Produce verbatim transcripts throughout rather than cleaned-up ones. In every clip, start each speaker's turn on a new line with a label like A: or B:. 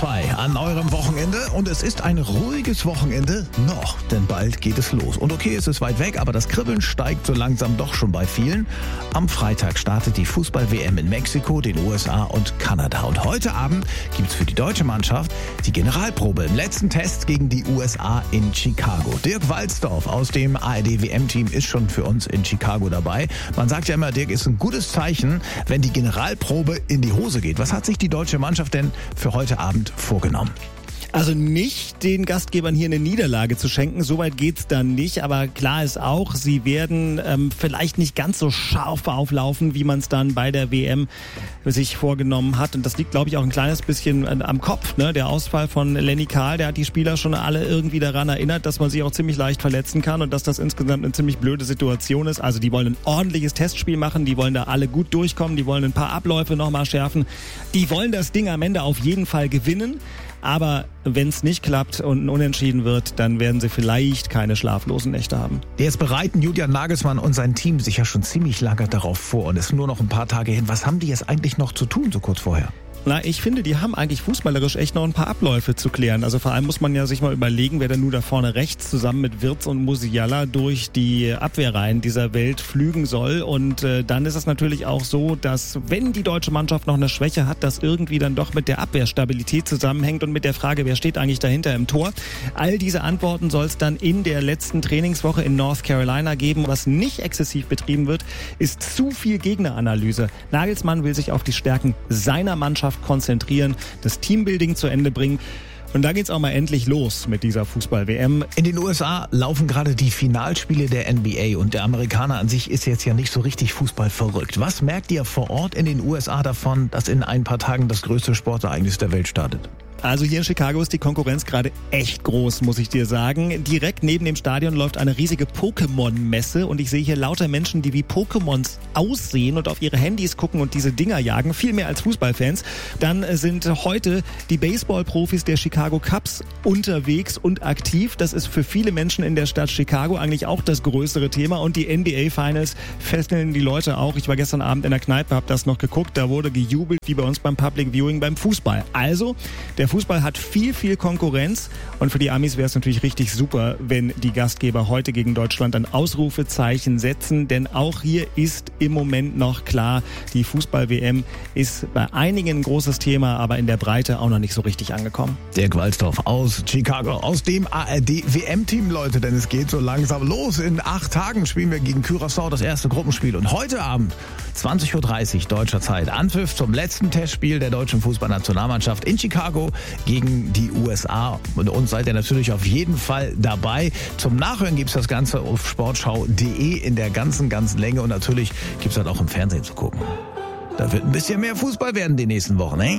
A: zwei an eurem Wochenende und es ist ein ruhiges Wochenende noch, denn bald geht es los. Und okay, es ist weit weg, aber das Kribbeln steigt so langsam doch schon bei vielen. Am Freitag startet die Fußball-W M in Mexiko, den U S A und Kanada. Und heute Abend gibt's für die deutsche Mannschaft die Generalprobe im letzten Test gegen die U S A in Chicago. Dirk Walzdorf aus dem A R D-W M-Team ist schon für uns in Chicago dabei. Man sagt ja immer, Dirk, ist ein gutes Zeichen, wenn die Generalprobe in die Hose geht. Was hat sich die deutsche Mannschaft denn für heute Abend vorgenommen?
B: Also nicht den Gastgebern hier eine Niederlage zu schenken, soweit geht's dann nicht. Aber klar ist auch, sie werden ähm, vielleicht nicht ganz so scharf auflaufen, wie man es dann bei der W M sich vorgenommen hat. Und das liegt, glaube ich, auch ein kleines bisschen äh, am Kopf. Ne? Der Ausfall von Lenny Kahl, der hat die Spieler schon alle irgendwie daran erinnert, dass man sich auch ziemlich leicht verletzen kann und dass das insgesamt eine ziemlich blöde Situation ist. Also die wollen ein ordentliches Testspiel machen, die wollen da alle gut durchkommen, die wollen ein paar Abläufe nochmal schärfen. Die wollen das Ding am Ende auf jeden Fall gewinnen. Aber wenn es nicht klappt und unentschieden wird, dann werden sie vielleicht keine schlaflosen Nächte haben.
A: Jetzt bereiten Julian Nagelsmann und sein Team sich ja schon ziemlich lange darauf vor und es ist nur noch ein paar Tage hin. Was haben die jetzt eigentlich noch zu tun, so kurz vorher?
B: Na, ich finde, die haben eigentlich fußballerisch echt noch ein paar Abläufe zu klären. Also vor allem muss man ja sich mal überlegen, wer denn nun da vorne rechts zusammen mit Wirtz und Musiala durch die Abwehrreihen dieser Welt flügen soll. Und äh, dann ist es natürlich auch so, dass wenn die deutsche Mannschaft noch eine Schwäche hat, das irgendwie dann doch mit der Abwehrstabilität zusammenhängt und mit der Frage, wer steht eigentlich dahinter im Tor. All diese Antworten soll es dann in der letzten Trainingswoche in North Carolina geben. Was nicht exzessiv betrieben wird, ist zu viel Gegneranalyse. Nagelsmann will sich auf die Stärken seiner Mannschaft konzentrieren, das Teambuilding zu Ende bringen. Und da geht's auch mal endlich los mit dieser Fußball-W M.
A: In den U S A laufen gerade die Finalspiele der N B A und der Amerikaner an sich ist jetzt ja nicht so richtig Fußball verrückt. Was merkt ihr vor Ort in den U S A davon, dass in ein paar Tagen das größte Sportereignis der Welt startet?
B: Also hier in Chicago ist die Konkurrenz gerade echt groß, muss ich dir sagen. Direkt neben dem Stadion läuft eine riesige Pokémon-Messe und ich sehe hier lauter Menschen, die wie Pokémons aussehen und auf ihre Handys gucken und diese Dinger jagen, viel mehr als Fußballfans. Dann sind heute die Baseball-Profis der Chicago Cubs unterwegs und aktiv. Das ist für viele Menschen in der Stadt Chicago eigentlich auch das größere Thema und die N B A-Finals fesseln die Leute auch. Ich war gestern Abend in der Kneipe, habe das noch geguckt, da wurde gejubelt wie bei uns beim Public Viewing beim Fußball. Also, der Fußball hat viel, viel Konkurrenz und für die Amis wäre es natürlich richtig super, wenn die Gastgeber heute gegen Deutschland ein Ausrufezeichen setzen, denn auch hier ist im Moment noch klar, die Fußball-W M ist bei einigen ein großes Thema, aber in der Breite auch noch nicht so richtig angekommen.
A: Dirk Walzdorf aus Chicago, aus dem A R D-W M-Team, Leute, denn es geht so langsam los. In acht Tagen spielen wir gegen Curaçao das erste Gruppenspiel und heute Abend zwanzig Uhr dreißig deutscher Zeit Anpfiff zum letzten Testspiel der deutschen Fußballnationalmannschaft in Chicago gegen die U S A. Und uns seid ihr natürlich auf jeden Fall dabei. Zum Nachhören gibt's das Ganze auf sportschau punkt de in der ganzen, ganzen Länge. Und natürlich gibt's das auch im Fernsehen zu gucken. Da wird ein bisschen mehr Fußball werden die nächsten Wochen, ne?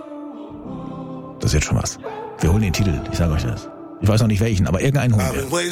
A: Das ist jetzt schon was. Wir holen den Titel, ich sage euch das. Ich weiß noch nicht welchen, aber irgendeinen holen wir.